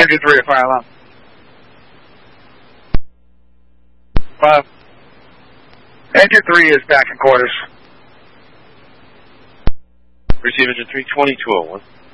Engine 3 at fire alarm. 5. Engine 3 is back in quarters. Receive Engine 3, 2201.